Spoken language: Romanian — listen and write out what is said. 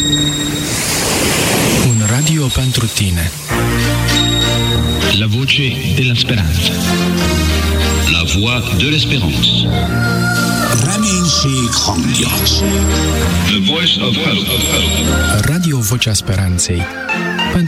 Un radio pentru tine. La voce della speranza. La voix de l'espérance. Reménység hangja. The voice of hope. Radio Vocea Speranței.